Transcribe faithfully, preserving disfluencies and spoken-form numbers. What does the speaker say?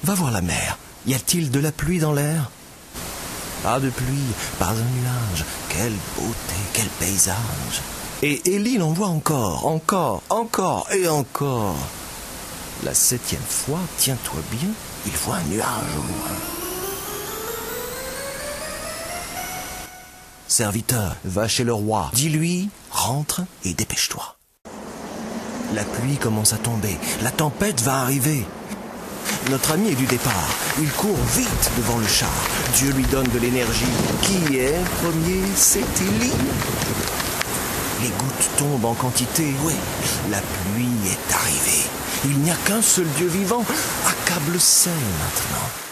Va voir la mer. Y a-t-il de la pluie dans l'air? Pas de pluie, pas un nuage. Quelle beauté, quel paysage. Et Élie l'en voit encore, encore, encore et encore. La septième fois, tiens-toi bien, il voit un nuage au loin. Serviteur, va chez le roi. Dis-lui, rentre et dépêche-toi. La pluie commence à tomber. La tempête va arriver. Notre ami est du départ. Il court vite devant le char. Dieu lui donne de l'énergie. Qui est premier? C'est Élie. Les gouttes tombent en quantité. Oui, la pluie est arrivée. Il n'y a qu'un seul Dieu vivant. Accable-le maintenant.